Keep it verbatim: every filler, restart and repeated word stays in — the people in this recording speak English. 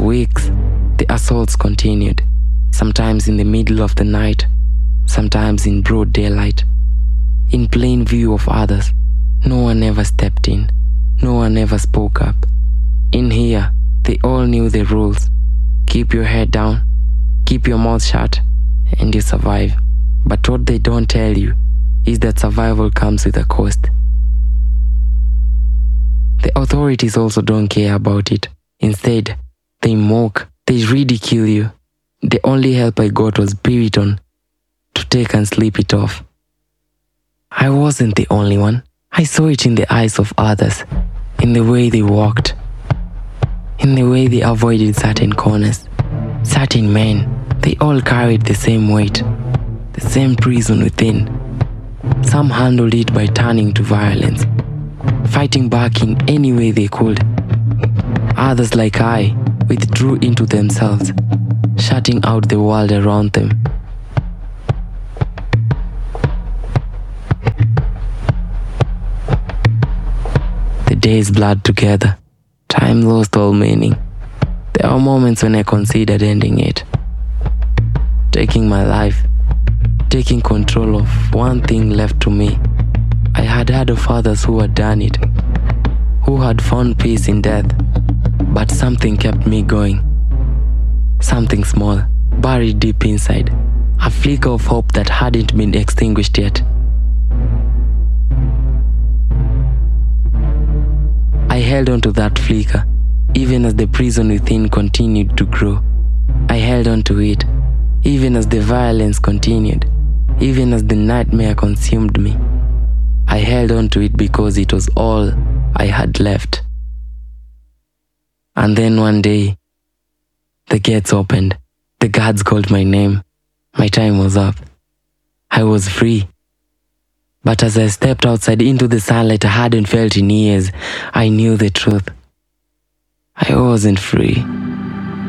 weeks, the assaults continued, sometimes in the middle of the night, sometimes in broad daylight. In plain view of others, no one ever stepped in, no one ever spoke up. In here, they all knew the rules. Keep your head down, keep your mouth shut, and you survive. But what they don't tell you is that survival comes with a cost. The authorities also don't care about it. Instead, they mock, they ridicule you. The only help I got was Piriton to take and sleep it off. I wasn't the only one. I saw it in the eyes of others, in the way they walked, in the way they avoided certain corners. Certain men, they all carried the same weight, the same prison within. Some handled it by turning to violence, fighting back in any way they could. Others, like I, withdrew into themselves, shutting out the world around them. The days blurred together. Time lost all meaning. There were moments when I considered ending it, taking my life, taking control of one thing left to me. I had heard of others who had done it, who had found peace in death, but something kept me going. Something small, buried deep inside, a flicker of hope that hadn't been extinguished yet. I held on to that flicker, even as the prison within continued to grow. I held on to it, even as the violence continued, even as the nightmare consumed me. I held on to it because it was all I had left. And then one day, the gates opened. The guards called my name. My time was up. I was free. But as I stepped outside into the sunlight I hadn't felt in years, I knew the truth. I wasn't free.